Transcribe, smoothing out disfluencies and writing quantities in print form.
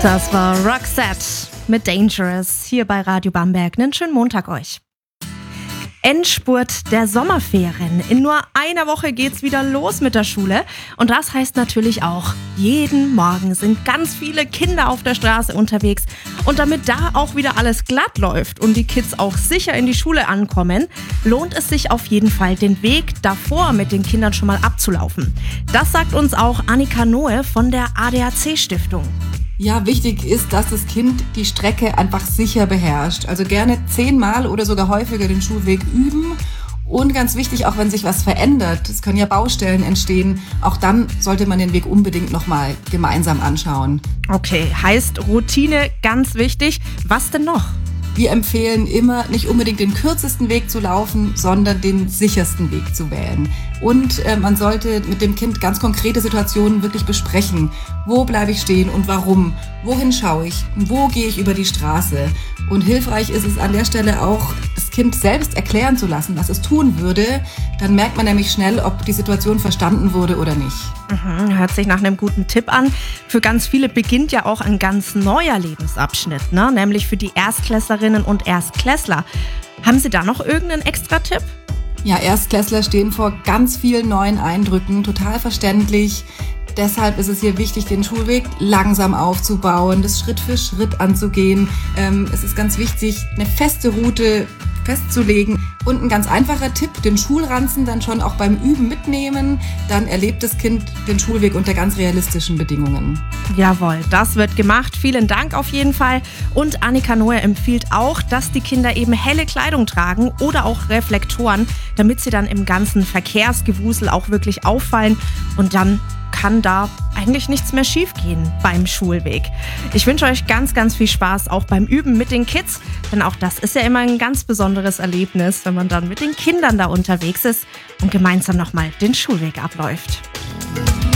Das war Roxette mit Dangerous hier bei Radio Bamberg. Einen schönen Montag euch. Endspurt der Sommerferien. In nur einer Woche geht's wieder los mit der Schule. Und das heißt natürlich auch, jeden Morgen sind ganz viele Kinder auf der Straße unterwegs. Und damit da auch wieder alles glatt läuft und die Kids auch sicher in die Schule ankommen, lohnt es sich auf jeden Fall, den Weg davor mit den Kindern schon mal abzulaufen. Das sagt uns auch Annika Noe von der ADAC-Stiftung. Ja, wichtig ist, dass das Kind die Strecke einfach sicher beherrscht. Also gerne 10-mal oder sogar häufiger den Schulweg üben. Und ganz wichtig, auch wenn sich was verändert, es können ja Baustellen entstehen, auch dann sollte man den Weg unbedingt nochmal gemeinsam anschauen. Okay, heißt Routine ganz wichtig. Was denn noch? Wir empfehlen immer, nicht unbedingt den kürzesten Weg zu laufen, sondern den sichersten Weg zu wählen. Und man sollte mit dem Kind ganz konkrete Situationen wirklich besprechen. Wo bleibe ich stehen und warum? Wohin schaue ich? Wo gehe ich über die Straße? Und hilfreich ist es an der Stelle auch, das Kind selbst erklären zu lassen, was es tun würde. Dann merkt man nämlich schnell, ob die Situation verstanden wurde oder nicht. Hört sich nach einem guten Tipp an. Für ganz viele beginnt ja auch ein ganz neuer Lebensabschnitt, ne? Nämlich für die Erstklässlerinnen und Erstklässler. Haben Sie da noch irgendeinen Extra-Tipp? Ja, Erstklässler stehen vor ganz vielen neuen Eindrücken, total verständlich. Deshalb ist es hier wichtig, den Schulweg langsam aufzubauen, das Schritt für Schritt anzugehen. Es ist ganz wichtig, eine feste Route festzulegen. Und ein ganz einfacher Tipp, den Schulranzen dann schon auch beim Üben mitnehmen. Dann erlebt das Kind den Schulweg unter ganz realistischen Bedingungen. Jawohl, das wird gemacht. Vielen Dank auf jeden Fall. Und Annika Noe empfiehlt auch, dass die Kinder eben helle Kleidung tragen oder auch Reflektoren, damit sie dann im ganzen Verkehrsgewusel auch wirklich auffallen. Und dann kann da eigentlich nichts mehr schiefgehen beim Schulweg. Ich wünsche euch ganz, ganz viel Spaß auch beim Üben mit den Kids, denn auch das ist ja immer ein ganz besonderes Erlebnis, wenn man dann mit den Kindern da unterwegs ist und gemeinsam nochmal den Schulweg abläuft.